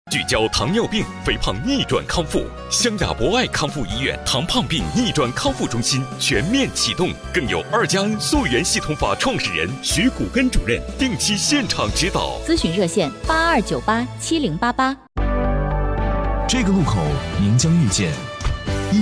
聚焦糖尿病、肥胖逆转康复，湘雅博爱康复医院糖胖病逆转康复中心全面启动，更有2+N溯源系统法创始人徐谷根主任定期现场指导。 咨询热线82987088。 这个路口您将遇见